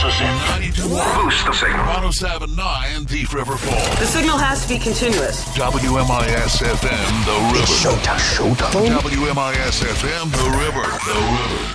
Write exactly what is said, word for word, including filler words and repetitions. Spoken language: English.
This is it. ninety-two point one. Boost the signal. one oh seven point nine Thief River Falls. The signal has to be continuous. W M I S F M, The River. It's showtime. Showtime. W M I S F M, The River. The River.